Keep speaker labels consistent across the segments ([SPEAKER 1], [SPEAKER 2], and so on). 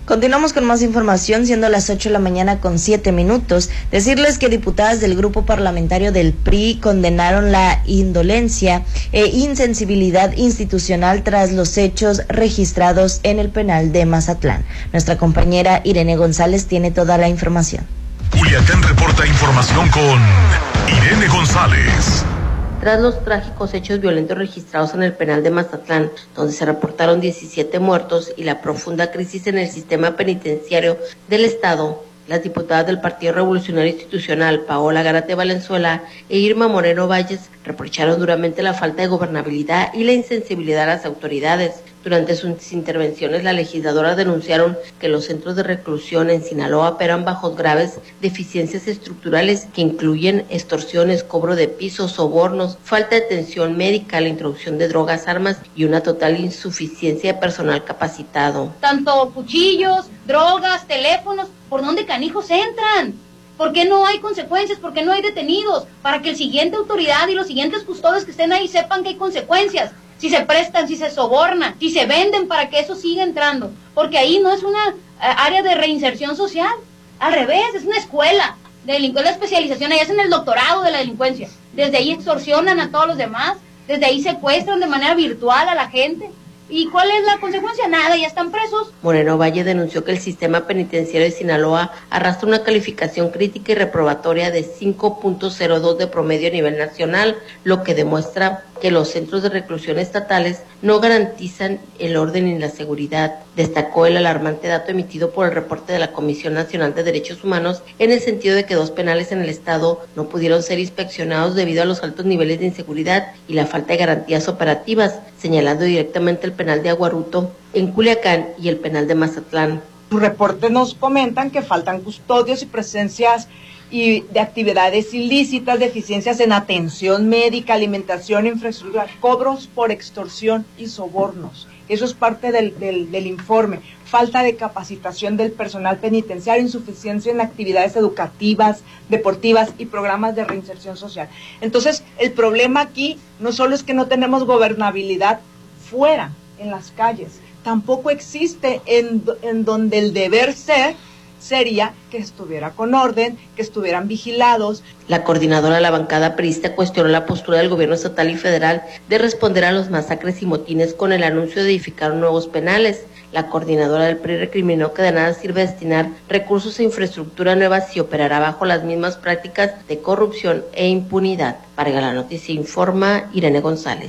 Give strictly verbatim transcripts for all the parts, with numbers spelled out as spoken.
[SPEAKER 1] Continuamos con más información, siendo las ocho de la mañana con siete minutos. Decirles que diputadas del grupo parlamentario del P R I condenaron la indolencia e insensibilidad institucional tras los hechos registrados en el penal de Mazatlán. Nuestra compañera Irene González tiene toda la información.
[SPEAKER 2] Culiacán reporta información con Irene González.
[SPEAKER 3] Tras los trágicos hechos violentos registrados en el penal de Mazatlán, donde se reportaron diecisiete muertos, y la profunda crisis en el sistema penitenciario del Estado, las diputadas del Partido Revolucionario Institucional, Paola Gárate Valenzuela e Irma Moreno Valles, reprocharon duramente la falta de gobernabilidad y la insensibilidad a las autoridades. Durante sus intervenciones, las legisladoras denunciaron que los centros de reclusión en Sinaloa operan bajo graves deficiencias estructurales que incluyen extorsiones, cobro de pisos, sobornos, falta de atención médica, la introducción de drogas, armas y una total insuficiencia de personal capacitado.
[SPEAKER 4] Tanto cuchillos, drogas, teléfonos, ¿por dónde canijos entran? ¿Por qué no hay consecuencias? ¿Por qué no hay detenidos? Para que el siguiente autoridad y los siguientes custodios que estén ahí sepan que hay consecuencias. Si se prestan, si se sobornan, si se venden para que eso siga entrando. Porque ahí no es una uh, área de reinserción social. Al revés, es una escuela de delincuencia, la especialización. Ahí es en el doctorado de la delincuencia. Desde ahí extorsionan a todos los demás. Desde ahí secuestran de manera virtual a la gente. ¿Y cuál es la consecuencia? Nada, ya están presos.
[SPEAKER 3] Moreno Valle denunció que el sistema penitenciario de Sinaloa arrastra una calificación crítica y reprobatoria de cinco punto cero dos de promedio a nivel nacional, lo que demuestra que los centros de reclusión estatales no garantizan el orden y la seguridad. Destacó el alarmante dato emitido por el reporte de la Comisión Nacional de Derechos Humanos en el sentido de que dos penales en el estado no pudieron ser inspeccionados debido a los altos niveles de inseguridad y la falta de garantías operativas, señalando directamente el penal de Aguaruto en Culiacán y el penal de Mazatlán.
[SPEAKER 5] Sus reportes nos comentan que faltan custodios y presencias y de actividades ilícitas, deficiencias en atención médica, alimentación, infraestructura, cobros por extorsión y sobornos. Eso es parte del, del, del informe. Falta de capacitación del personal penitenciario, insuficiencia en actividades educativas, deportivas y programas de reinserción social. Entonces, el problema aquí no solo es que no tenemos gobernabilidad fuera, en las calles, tampoco existe en, en donde el deber ser sería que estuviera con orden, que estuvieran vigilados.
[SPEAKER 3] La coordinadora de la bancada priista cuestionó la postura del gobierno estatal y federal de responder a los masacres y motines con el anuncio de edificar nuevos penales. La coordinadora del P R I recriminó que de nada sirve destinar recursos e infraestructura nueva si operará bajo las mismas prácticas de corrupción e impunidad. Para la noticia informa Irene González.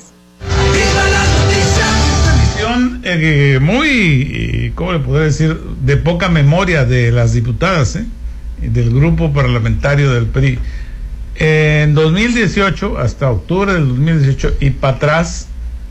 [SPEAKER 6] Eh, muy, ¿cómo le podría decir?, de poca memoria de las diputadas, ¿eh? del grupo parlamentario del P R I. En dos mil dieciocho, hasta octubre del dos mil dieciocho y para atrás,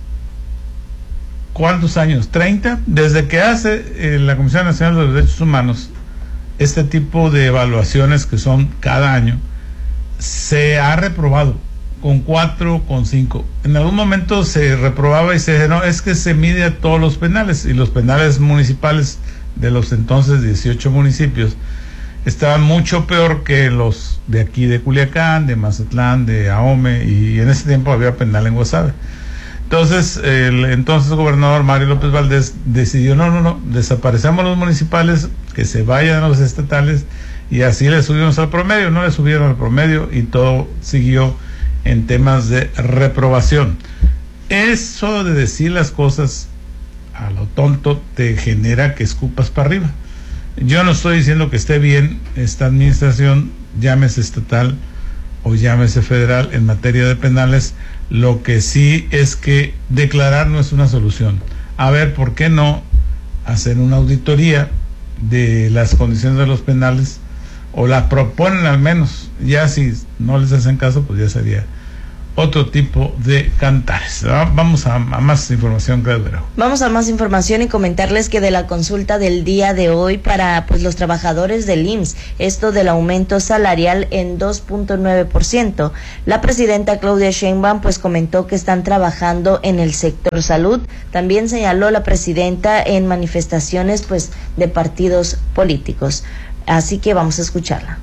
[SPEAKER 6] ¿cuántos años? ¿treinta? Desde que hace eh, la Comisión Nacional de los Derechos Humanos este tipo de evaluaciones que son cada año, se ha reprobado con cuatro, con cinco. En algún momento se reprobaba y se dice, no, es que se mide a todos los penales, y los penales municipales de los entonces dieciocho municipios estaban mucho peor que los de aquí de Culiacán, de Mazatlán, de Ahome, y en ese tiempo había penal en Guasave. Entonces, el entonces gobernador Mario López Valdés decidió, no, no, no, desaparecemos los municipales, que se vayan a los estatales, y así le subimos al promedio. No le subieron al promedio y todo siguió en temas de reprobación. Eso de decir las cosas a lo tonto te genera que escupas para arriba. Yo no estoy diciendo que esté bien esta administración, llámese estatal o llámese federal, en materia de penales. Lo que sí es que declarar no es una solución. A ver, ¿por qué no hacer una auditoría de las condiciones de los penales? O la proponen al menos. Ya si no les hacen caso, pues ya sería otro tipo de cantares. Vamos a, a más información, Claudia.
[SPEAKER 1] Vamos a más información y comentarles que de la consulta del día de hoy para pues los trabajadores del I M S S, esto del aumento salarial en dos punto nueve por ciento, la presidenta Claudia Sheinbaum pues comentó que están trabajando en el sector salud. También señaló la presidenta en manifestaciones pues de partidos políticos. Así que vamos a escucharla.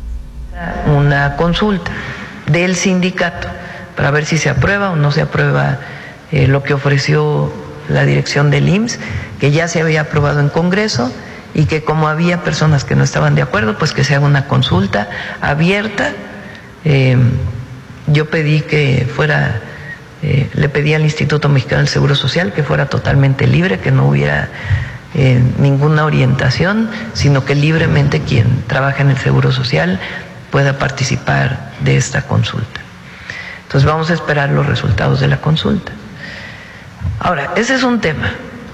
[SPEAKER 7] Una consulta del sindicato para ver si se aprueba o no se aprueba eh, lo que ofreció la dirección del I M S S, que ya se había aprobado en Congreso y que como había personas que no estaban de acuerdo, pues que se haga una consulta abierta. Eh, yo pedí que fuera, eh, le pedí al Instituto Mexicano del Seguro Social que fuera totalmente libre, que no hubiera eh, ninguna orientación, sino que libremente quien trabaja en el Seguro Social pueda participar de esta consulta. Entonces vamos a esperar los resultados de la consulta. Ahora, ese es un tema.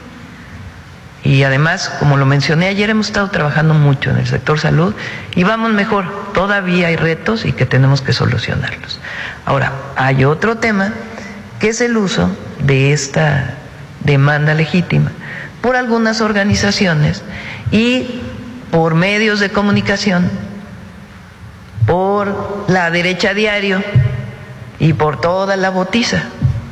[SPEAKER 7] Y además, como lo mencioné ayer, hemos estado trabajando mucho en el sector salud y vamos mejor. Todavía hay retos y que tenemos que solucionarlos. Ahora, hay otro tema que es el uso de esta demanda legítima por algunas organizaciones y por medios de comunicación, por la derecha diario y por toda la botiza.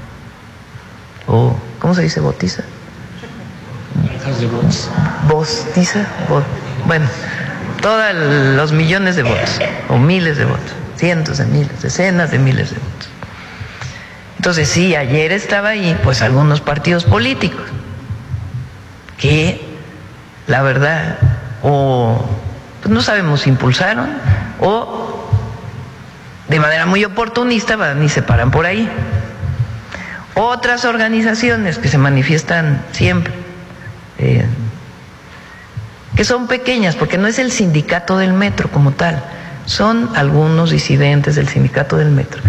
[SPEAKER 7] O, ¿cómo se dice botiza?
[SPEAKER 8] De votos.
[SPEAKER 7] Bostiza, bot, bueno, todos los millones de votos, o miles de votos, cientos de miles, decenas de miles de votos. Entonces, sí, ayer estaba ahí, pues algunos partidos políticos que, la verdad, o pues, no sabemos si impulsaron, o de manera muy oportunista van y se paran por ahí. Otras organizaciones que se manifiestan siempre, Eh, que son pequeñas, porque no es el sindicato del metro como tal, son algunos disidentes del sindicato del metro.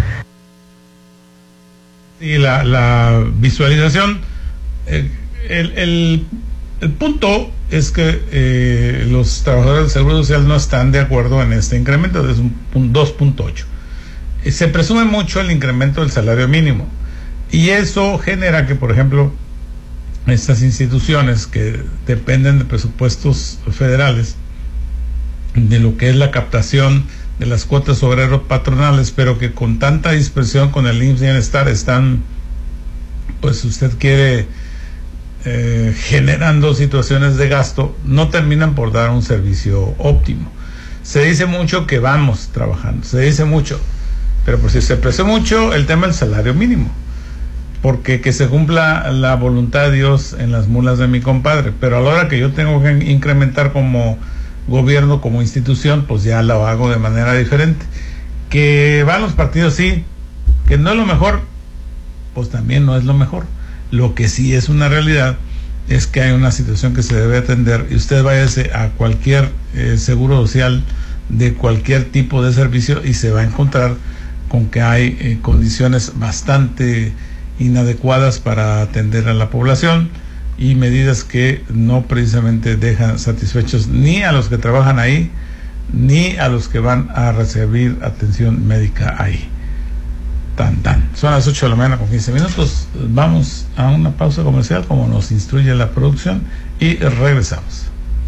[SPEAKER 6] Y la, la visualización, eh, el, el, el punto es que eh, los trabajadores del Seguro Social no están de acuerdo en este incremento, es un dos punto ocho. Eh, se presume mucho el incremento del salario mínimo, y eso genera que, por ejemplo, estas instituciones que dependen de presupuestos federales, de lo que es la captación de las cuotas obreros patronales, pero que con tanta dispersión con el I M S S y Bienestar están, pues usted quiere, eh, generando situaciones de gasto, no terminan por dar un servicio óptimo. Se dice mucho que vamos trabajando, se dice mucho, pero por si se presume mucho el tema del salario mínimo, porque que se cumpla la voluntad de Dios en las mulas de mi compadre, pero a la hora que yo tengo que incrementar como gobierno, como institución, pues ya lo hago de manera diferente. Que van los partidos, sí, que no es lo mejor, pues también no es lo mejor. Lo que sí es una realidad es que hay una situación que se debe atender, y usted váyase a cualquier eh, seguro social de cualquier tipo de servicio y se va a encontrar con que hay eh, condiciones bastante inadecuadas para atender a la población y medidas que no precisamente dejan satisfechos ni a los que trabajan ahí ni a los que van a recibir atención médica ahí. Tan tan. Son las ocho de la mañana con quince minutos. Vamos a una pausa comercial como nos instruye la producción y regresamos.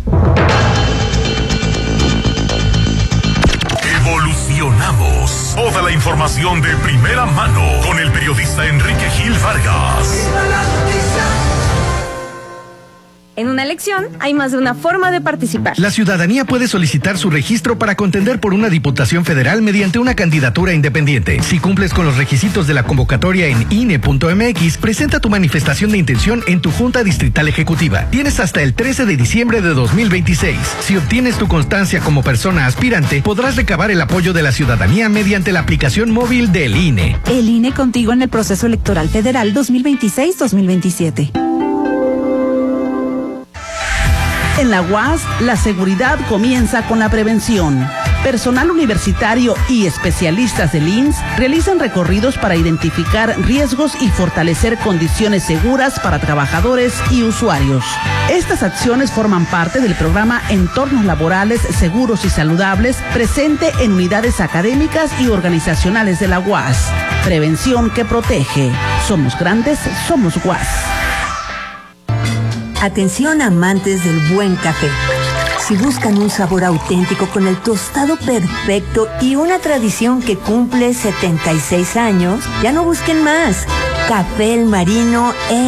[SPEAKER 2] Evolucionamos. Toda la información de primera mano con el periodista Enrique Gil Vargas.
[SPEAKER 9] En una elección hay más de una forma de participar.
[SPEAKER 10] La ciudadanía puede solicitar su registro para contender por una diputación federal mediante una candidatura independiente. Si cumples con los requisitos de la convocatoria en I N E punto M X, presenta tu manifestación de intención en tu Junta Distrital Ejecutiva. Tienes hasta el trece de diciembre de dos mil veintiséis. Si obtienes tu constancia como persona aspirante, podrás recabar el apoyo de la ciudadanía mediante la aplicación móvil del I N E.
[SPEAKER 11] El I N E contigo en el proceso electoral federal dos mil veintiséis dos mil veintisiete.
[SPEAKER 12] En la U A S, la seguridad comienza con la prevención. Personal universitario y especialistas del I M S S realizan recorridos para identificar riesgos y fortalecer condiciones seguras para trabajadores y usuarios. Estas acciones forman parte del programa Entornos Laborales Seguros y Saludables, presente en unidades académicas y organizacionales de la U A S. Prevención que protege. Somos grandes, somos U A S.
[SPEAKER 13] Atención amantes del buen café. Si buscan un sabor auténtico con el tostado perfecto y una tradición que cumple setenta y seis años, ya no busquen más. Café El Marino es